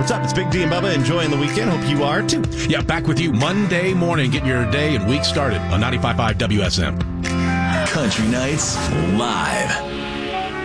What's up? It's Big D and Bubba enjoying the weekend. Hope you are too. Yeah, back with you Monday morning. Get your day and week started on 95.5 WSM. Country Nights Live.